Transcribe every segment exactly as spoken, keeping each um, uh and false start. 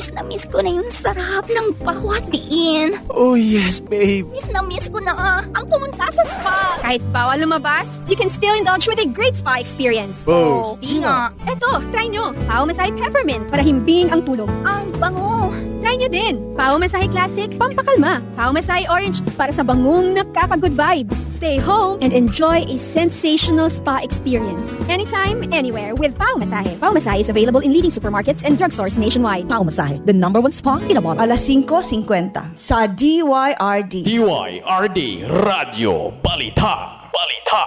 Miss na miss ko na yung sarap ng bawat diin. Oh yes, babe. Miss na miss ko na ang pumunta sa spa. Kahit bawal lumabas, you can still indulge with a great spa experience. Oh, Di nga. Eto, try nyo. Pao Masahe Peppermint para himbing ang tulog. Ang bango. Try nyo din. Pao Masahe Classic, pampakalma. Pao Masahe Orange para sa bangong nakaka-good vibes. Stay home and enjoy a sensational spa experience. Anytime, anywhere with Pao Masahe. Pao Masahe is available in leading supermarkets and drugstores nationwide. Pao Masahe, the number one spa in a bottle. Alas five fifty sa D Y R D. D Y R D Radio Balita. Balita.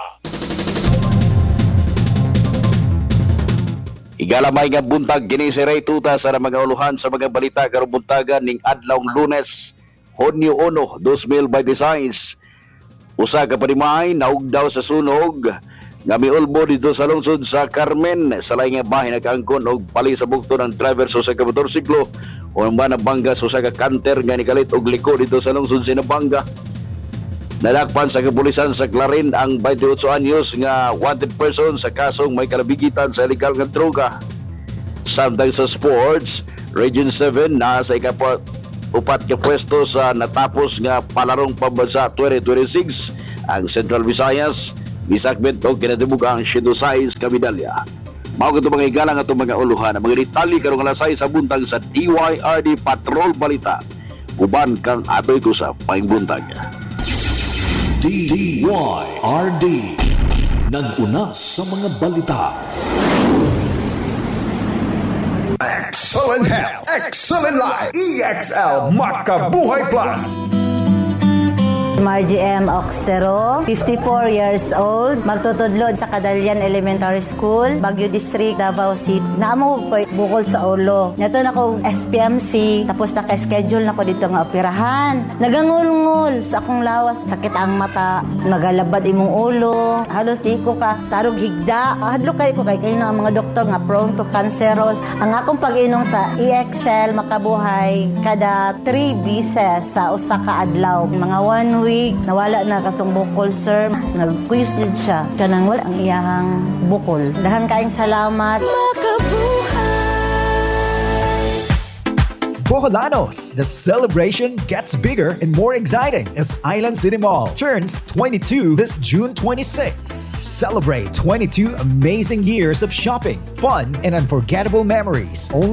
Igalamay nga buntag kini si Ray Tuta sa mga uluhan sa mga balita karong buntagan ning adlawng Lunes, Hunyo one, twenty twenty-six. Usa ka panimay naugdaw sa sunog nga miulbo dito sa lungsod sa Carmen. Sa laing nga bahin nagkaangkon og pali sa bugto ng driver sa usa ka motorsiklo o man nabangga sa usa ka kanter nga nikalit og liko dito sa lungsod sa Nabanga. Nalakpan sa kapulisan sa Clarin ang twenty-eight anyos nga wanted person sa kasong may kalabigitan sa illegal nga droga. Samtang sa sports, Region seven na sa ikapat upat ka pwesto sa natapos nga palarong pambansa twenty twenty-six ang Central Visayas misakbit og kinatibugang siyentosais ka medalya. Mao kadto mga higala nga itong mga uluhan ang mga detalye karong alas sais sa buntag sa D Y R D Patrol Balita. Uban kang atoy ko sa paingbuntag. D Y R D nag-una sa mga balita. Excellent health, excellent life, E X L Makabuhay Plus. Margie M. Oxtero, fifty-four years old, magtutudlod sa Kadalian Elementary School, Baguio District, Davao City. Naamo ko bukol sa ulo. Nato na ko S P M C, tapos naka-schedule na ko dito nga operahan. Nagangulngol sa akong lawas, sakit ang mata, nagalabad imong ulo, halos di ko ka tarog higda. Hadlo kay ko kay kayo ang mga doktor nga prone to cancerous. Ang akong pag-inom sa E X L Makabuhay kada three beses sa usa ka adlaw. Mga one week nawala na katong bukol, sir. Nag-quiz din siya. Siya nang wala ang iyahang bukol. Dahan kaing salamat. Boholanos, the celebration gets bigger and more exciting as Island City Mall turns twenty-two this June twenty-sixth. Celebrate twenty-two amazing years of shopping, fun, and unforgettable memories. Only